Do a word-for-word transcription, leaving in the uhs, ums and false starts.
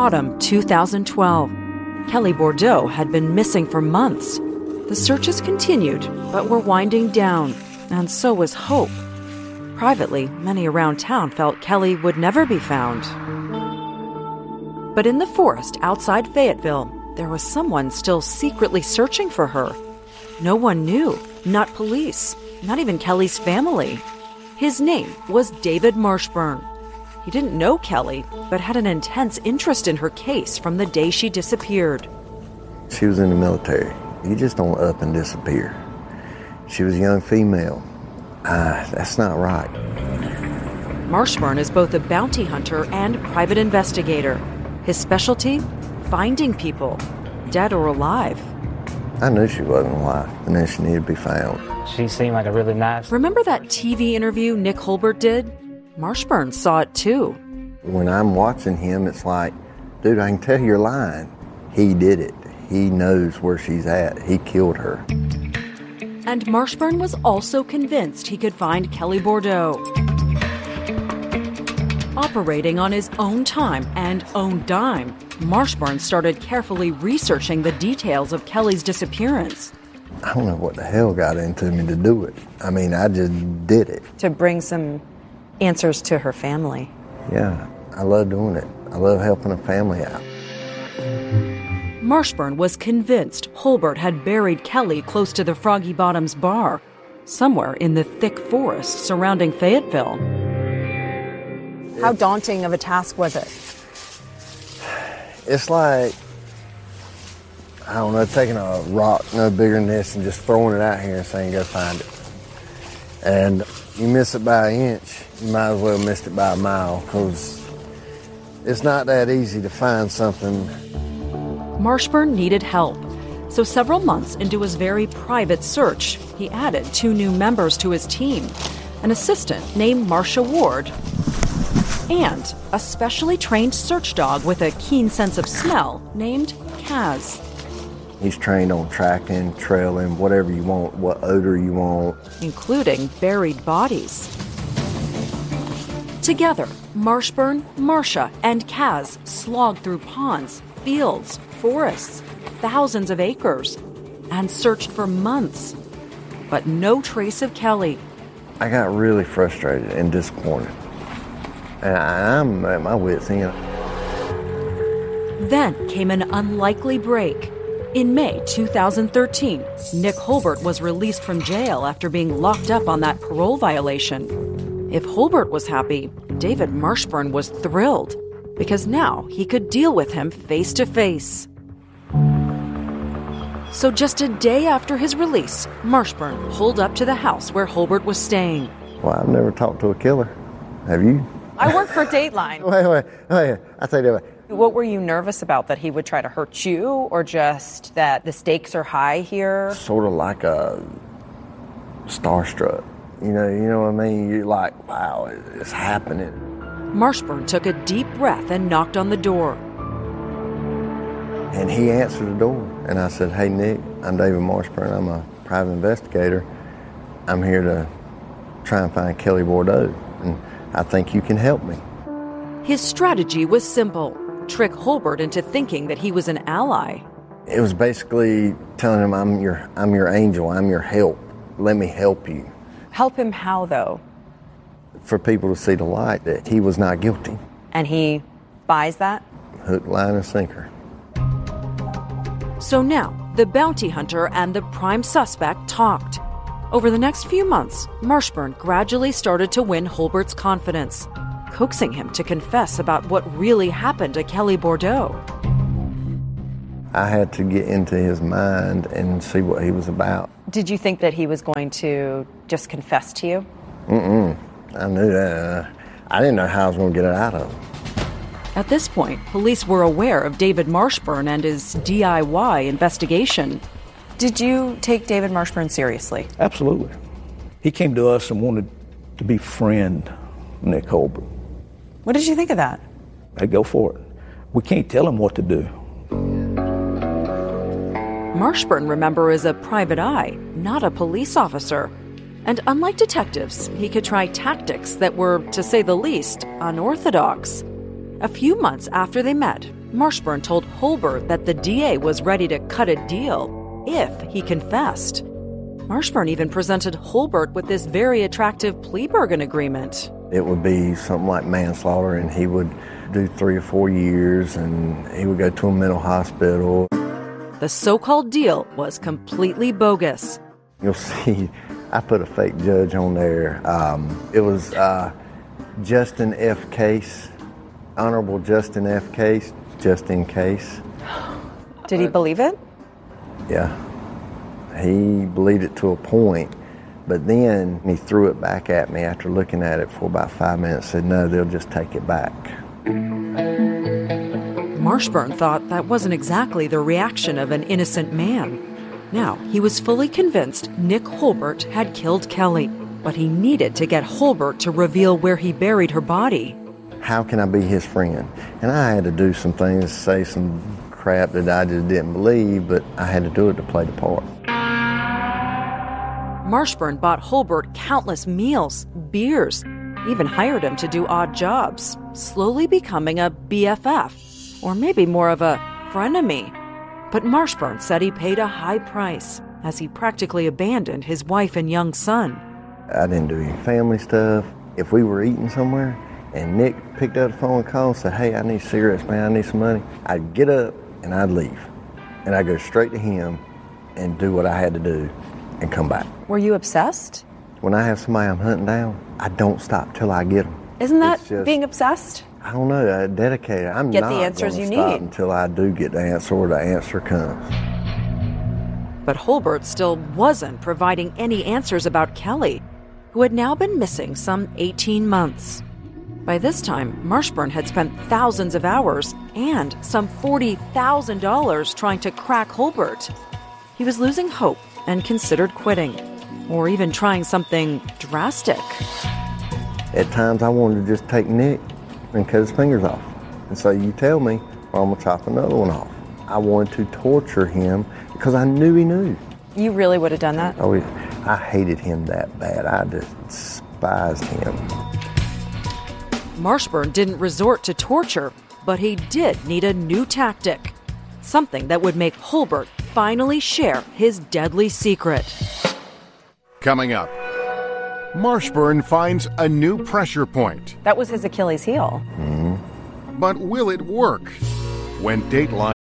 autumn two thousand twelve. Kelly Bordeaux had been missing for months. The searches continued, but were winding down, and so was hope. Privately, many around town felt Kelly would never be found. But in the forest outside Fayetteville, there was someone still secretly searching for her. No one knew, not police, not even Kelly's family. His name was David Marshburn. He didn't know Kelly, but had an intense interest in her case from the day she disappeared. She was in the military. You just don't up and disappear. She was a young female. Ah, that's not right. Marshburn is both a bounty hunter and private investigator. His specialty? Finding people, dead or alive. I knew she wasn't alive, and then she needed to be found. She seemed like a really nice... Remember that T V interview Nick Holbert did? Marshburn saw it too. When I'm watching him, it's like, dude, I can tell you're lying. He did it. He knows where she's at. He killed her. And Marshburn was also convinced he could find Kelly Bordeaux. Operating on his own time and own dime, Marshburn started carefully researching the details of Kelly's disappearance. I don't know what the hell got into me to do it. I mean, I just did it. To bring some answers to her family. Yeah, I love doing it. I love helping a family out. Marshburn was convinced Holbert had buried Kelly close to the Froggy Bottoms bar, somewhere in the thick forest surrounding Fayetteville. How daunting of a task was it? It's like, I don't know, taking a rock no bigger than this and just throwing it out here and saying, go find it. And you miss it by an inch, you might as well miss it by a mile, because it's not that easy to find something. Marshburn needed help, so several months into his very private search, he added two new members to his team, an assistant named Marcia Ward, and a specially trained search dog with a keen sense of smell named Kaz. He's trained on tracking, trailing, whatever you want, what odor you want. Including buried bodies. Together, Marshburn, Marcia, and Kaz slogged through ponds, fields, forests, thousands of acres, and searched for months. But no trace of Kelly. I got really frustrated and disappointed. And I'm at my wit's end. Then came an unlikely break. In May two thousand thirteen, Nick Holbert was released from jail after being locked up on that parole violation. If Holbert was happy, David Marshburn was thrilled, because now he could deal with him face to face. So just a day after his release, Marshburn pulled up to the house where Holbert was staying. Well, I've never talked to a killer. Have you? I work for Dateline. wait, wait, wait. I'll tell you that. What were you nervous about? That he would try to hurt you, or just that the stakes are high here? Sort of like a starstruck. You know, you know what I mean? You're like, wow, it's happening. Marshburn took a deep breath and knocked on the door. And he answered the door. And I said, hey, Nick, I'm David Marshburn. I'm a private investigator. I'm here to try and find Kelly Bordeaux, and I think you can help me. His strategy was simple. Trick Holbert into thinking that he was an ally. It was basically telling him, I'm your, I'm your angel, I'm your help. Let me help you. Help him how, though? For people to see the light that he was not guilty. And he buys that? Hook, line, and sinker. So now, the bounty hunter and the prime suspect talked. Over the next few months, Marshburn gradually started to win Holbert's confidence, coaxing him to confess about what really happened to Kelly Bordeaux. I had to get into his mind and see what he was about. Did you think that he was going to just confess to you? Mm-mm. I knew that. I didn't know how I was going to get it out of him. At this point, police were aware of David Marshburn and his D I Y investigation. Did you take David Marshburn seriously? Absolutely. He came to us and wanted to befriend Nick Holbert. What did you think of that? Hey, go for it. We can't tell him what to do. Marshburn, remember, is a private eye, not a police officer. And unlike detectives, he could try tactics that were, to say the least, unorthodox. A few months after they met, Marshburn told Holbert that the D A was ready to cut a deal if he confessed. Marshburn even presented Holbert with this very attractive plea bargain agreement. It would be something like manslaughter, and he would do three or four years, and he would go to a mental hospital. The so-called deal was completely bogus. You'll see, I put a fake judge on there. Um, it was uh, Justin F. Case, Honorable Justin F. Case, just in case. Did he believe it? Yeah. He believed it to a point, but then he threw it back at me after looking at it for about five minutes, said, no, they'll just take it back. Marshburn thought that wasn't exactly the reaction of an innocent man. Now, he was fully convinced Nick Holbert had killed Kelly, but he needed to get Holbert to reveal where he buried her body. How can I be his friend? And I had to do some things, say some crap that I just didn't believe, but I had to do it to play the part. Marshburn bought Holbert countless meals, beers, even hired him to do odd jobs, slowly becoming a B F F, or maybe more of a frenemy. But Marshburn said he paid a high price, as he practically abandoned his wife and young son. I didn't do any family stuff. If we were eating somewhere and Nick picked up the phone and called and said, hey, I need cigarettes, man, I need some money, I'd get up and I'd leave. And I'd go straight to him and do what I had to do and come back. Were you obsessed? When I have somebody I'm hunting down, I don't stop till I get them. Isn't that just, being obsessed? I don't know, I dedicated. I'm get not the answers gonna you stop need until I do get the answer or the answer comes. But Holbert still wasn't providing any answers about Kelly, who had now been missing some eighteen months. By this time, Marshburn had spent thousands of hours and some forty thousand dollars trying to crack Holbert. He was losing hope and considered quitting, or even trying something drastic. At times I wanted to just take Nick and cut his fingers off and say, you tell me, or I'm going to chop another one off. I wanted to torture him because I knew he knew. You really would have done that? Oh, yeah. I hated him that bad. I just despised him. Marshburn didn't resort to torture, but he did need a new tactic. Something that would make Holbert finally share his deadly secret. Coming up, Marshburn finds a new pressure point. That was his Achilles heel. Mm-hmm. But will it work? When Dateline